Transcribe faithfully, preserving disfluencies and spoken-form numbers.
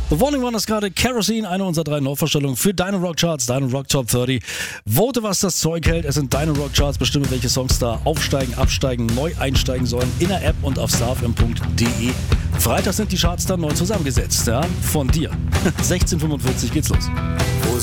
The Warning One ist gerade Kerosene, eine unserer drei Neuvorstellungen für deine Rockcharts, deine Rock Top dreißig. Vote, was das Zeug hält. Es sind deine Rockcharts. Bestimme, welche Songs da aufsteigen, absteigen, neu einsteigen sollen. In der App und auf starfm punkt de. Freitag sind die Charts dann neu zusammengesetzt. Ja? Von dir. sechzehn Uhr fünfundvierzig geht's los.